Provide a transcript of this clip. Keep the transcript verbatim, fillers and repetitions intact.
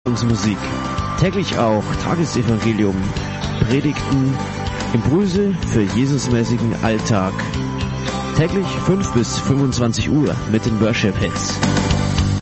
Musik. Täglich auch Tagesevangelium, Predigten, Impulse für Jesusmäßigen Alltag. Täglich fünf bis fünfundzwanzig Uhr mit den Worship Hits.